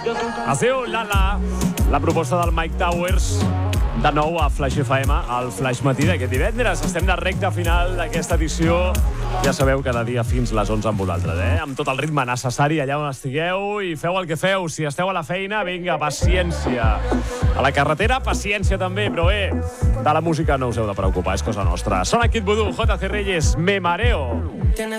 Es diu Lala, la proposta del Mike Towers, de nou a Flash FM, al Flash Matí d'aquest divendres. Estem de recta final d'aquesta edició. Ja sabeu, cada dia fins les 11 amb vosaltres, amb tot el ritme necessari allà on estigueu, i feu el que feu. Si esteu a la feina, vinga, paciència. A la carretera, paciència també, però bé, de la música no us heu de preocupar, és cosa nostra. Sona Kid Voodoo, JC Reyes, Me Mareo.